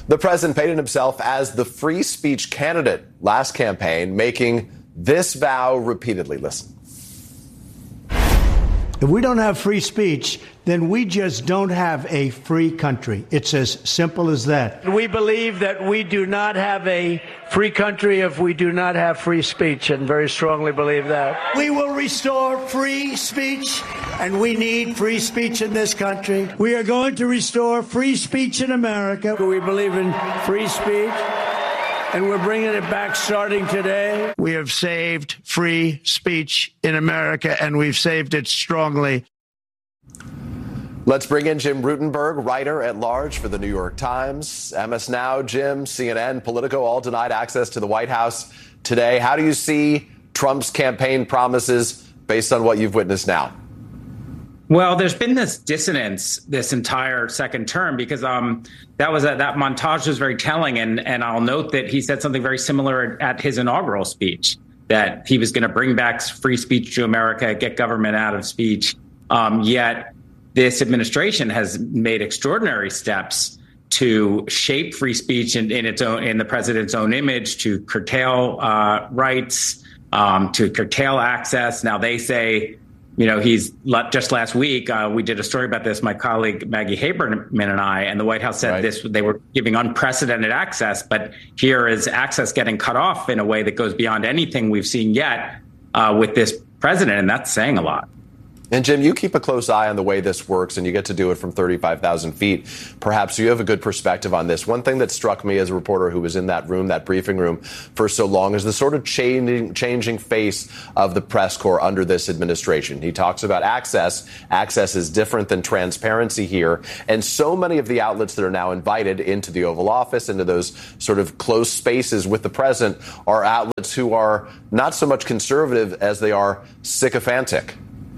The president painted himself as the free speech candidate last campaign, making this vow repeatedly. Listen. If we don't have free speech, then we just don't have a free country. It's as simple as that. We believe that we do not have a free country if we do not have free speech, and very strongly believe that. We will restore free speech, and we need free speech in this country. We are going to restore free speech in America. We believe in free speech, and we're bringing it back starting today. We have saved free speech in America, and we've saved it strongly. Let's bring in Jim Rutenberg, writer at large for the New York Times, MS Now, Jim, CNN, Politico, all denied access to the White House today. How do you see Trump's campaign promises based on what you've witnessed now? Well, there's been this dissonance this entire second term because that montage was very telling. And I'll note that he said something very similar at his inaugural speech, that he was going to bring back free speech to America, get government out of speech. Yet this administration has made extraordinary steps to shape free speech in the president's own image, to curtail rights, to curtail access. Now they say, he's just last week, we did a story about this, my colleague Maggie Haberman and I, and the White House said they were giving unprecedented access, but here is access getting cut off in a way that goes beyond anything we've seen yet with this president, and that's saying a lot. And Jim, you keep a close eye on the way this works, and you get to do it from 35,000 feet. Perhaps you have a good perspective on this. One thing that struck me as a reporter who was in that room, that briefing room, for so long is the sort of changing face of the press corps under this administration. He talks about access. Access is different than transparency here. And so many of the outlets that are now invited into the Oval Office, into those sort of close spaces with the president, are outlets who are not so much conservative as they are sycophantic.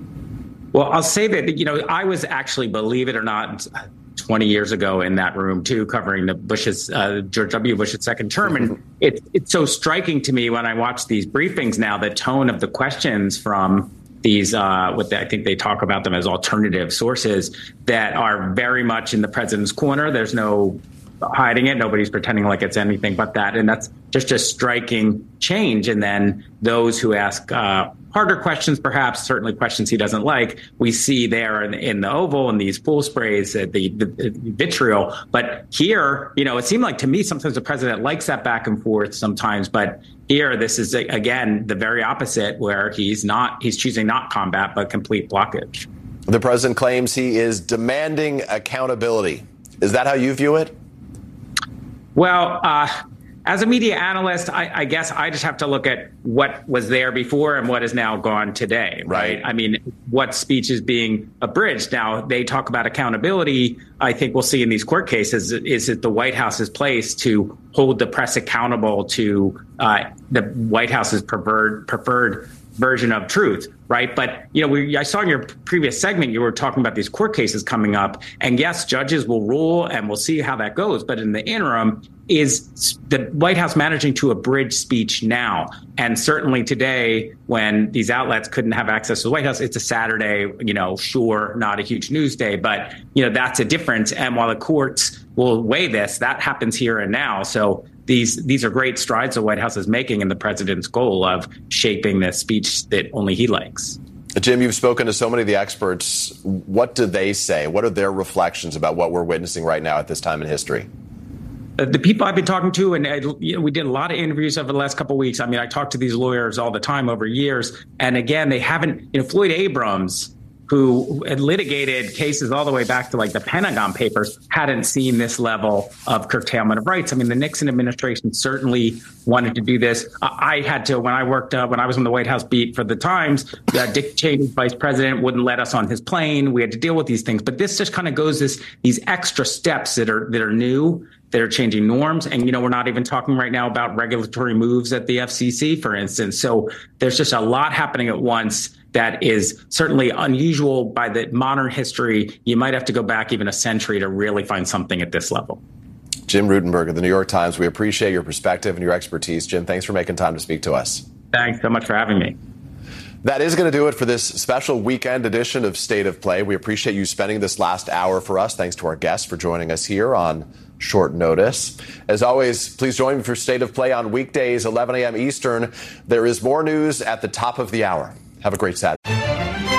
Well, I'll say that, I was actually, believe it or not, 20 years ago in that room, too, covering the George W. Bush's second term. And it's so striking to me when I watch these briefings now, the tone of the questions from these, I think they talk about them as alternative sources that are very much in the president's corner. There's no hiding it. Nobody's pretending like it's anything but that. And that's just a striking change. And then those who ask harder questions, perhaps, certainly questions he doesn't like, we see there in the Oval and these pool sprays, the vitriol. But here, it seemed like to me sometimes the president likes that back and forth sometimes. But here, this is, again, the very opposite, where he's choosing not combat, but complete blockage. The president claims he is demanding accountability. Is that how you view it? Well, as a media analyst, I guess I just have to look at what was there before and what is now gone today, right? I mean, what speech is being abridged? Now, they talk about accountability. I think we'll see in these court cases, is it the White House's place to hold the press accountable to the White House's preferred version of truth, right? But, I saw in your previous segment, you were talking about these court cases coming up. And yes, judges will rule and we'll see how that goes. But in the interim, is the White House managing to abridge speech now? And certainly today, when these outlets couldn't have access to the White House, it's a Saturday, sure, not a huge news day, but, that's a difference. And while the courts will weigh this, that happens here and now. So these are great strides the White House is making in the president's goal of shaping the speech that only he likes. Jim, you've spoken to so many of the experts. What do they say? What are their reflections about what we're witnessing right now at this time in history? The people I've been talking to, and we did a lot of interviews over the last couple of weeks. I mean, I talk to these lawyers all the time over years. And again, they haven't, Floyd Abrams, who had litigated cases all the way back to like the Pentagon Papers, hadn't seen this level of curtailment of rights. I mean, the Nixon administration certainly wanted to do this. I had to, when I was on the White House beat for the Times, Dick Cheney, vice president, wouldn't let us on his plane. We had to deal with these things. But this just kind of goes these extra steps that are new, that are changing norms. And, we're not even talking right now about regulatory moves at the FCC, for instance. So there's just a lot happening at once that is certainly unusual by the modern history. You might have to go back even a century to really find something at this level. Jim Rutenberg of the New York Times, we appreciate your perspective and your expertise. Jim, thanks for making time to speak to us. Thanks so much for having me. That is going to do it for this special weekend edition of State of Play. We appreciate you spending this last hour for us. Thanks to our guests for joining us here on short notice. As always, please join me for State of Play on weekdays, 11 a.m. Eastern. There is more news at the top of the hour. Have a great Saturday.